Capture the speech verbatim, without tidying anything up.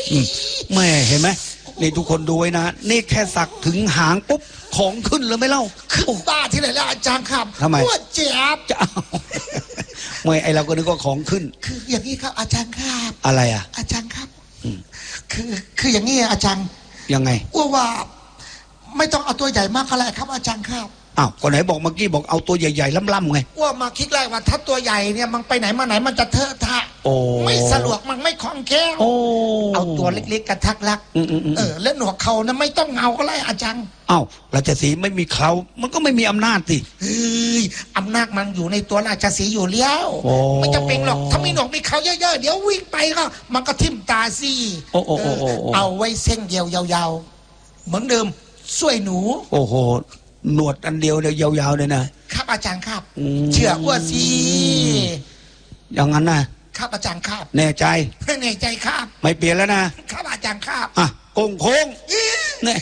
แม่เห็นไหมนี่ทุกคนดูไว้นะนี่แค่สักถึงหางปุ๊บของขึ้นเลยไม่เล่าขึ้นบ้าที่ไหนล่ะอาจารย์ครับทำไมปวดเจ็บจะเอาไม่ไอเราก็นึกว่าของขึ้นคืออย่างนี้ครับอาจารย์ครับอะไรอ่ะอาจารย์ครับคือคืออย่างนี้อาจารย์ยังไงว่าว่าไม่ต้องเอาตัวใหญ่มากก็ได้ครับอาจารย์ครับอ้าวคนไหนบอกเมื่อกี้บอกเอาตัวใหญ่ๆล่ำๆไงว่ามาคิดแรกว่าถ้าตัวใหญ่เนี่ยมันไปไหนมาไหนมันจะเทอะทะไม่สะดวกมันไม่คล่องแคล่วเอาตัวเล็กๆกระทักรักเออแล้วหนวกเขานะไม่ต้องเงาก็ได้อาจารย์อ้าวราชสีห์ไม่มีเขามันก็ไม่มีอำนาจสิเฮ้ยอำนาจมันอยู่ในตัวราชสีห์อยู่แล้วไม่จะเป็นหรอกถ้ามีหนวกมีเขาเยอะๆเดี๋ยววิ่งไปก็มันก็ทิ่มตาสิเอาไว้เส้นเดียวยาวๆเหมือนเดิมช่วยหนูโอ้โหหนวดอันเดียวเนี่ยยาวๆเลยนะครับอาจารย์ครับเชื่อว่าสิอย่างนั้นนะครับอาจารย์ครับแน่ใจแน่ใจครับไม่เปลี่ยนแล้วนะครับอาจารย์ครับอ่ะโกงโค้ง